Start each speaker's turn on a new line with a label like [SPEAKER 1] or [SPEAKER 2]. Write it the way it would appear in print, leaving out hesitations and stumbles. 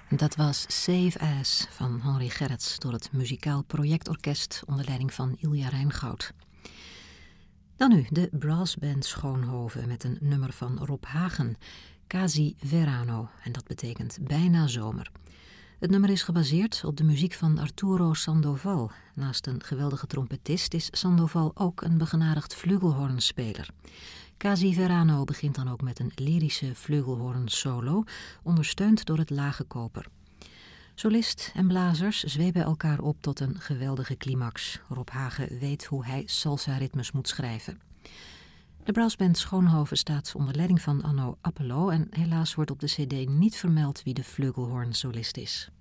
[SPEAKER 1] Dat was Save As van Henry Gerrits door het Muzikaal Projectorkest onder leiding van Ilja Rijngoud. Dan nu de brassband Schoonhoven met een nummer van Rob Hagen, Quasi Verano, en dat betekent bijna zomer. Het nummer is gebaseerd op de muziek van Arturo Sandoval. Naast een geweldige trompetist is Sandoval ook een begenadigd flugelhornspeler. Quasi Verano begint dan ook met een lyrische flugelhorn-solo, ondersteund door het lage koper. Solist en blazers zwepen elkaar op tot een geweldige climax. Rob Hagen weet hoe hij salsa-ritmes moet schrijven. De brassband Schoonhoven staat onder leiding van Anno Appelo en helaas wordt op de cd niet vermeld wie de flugelhorn-solist is.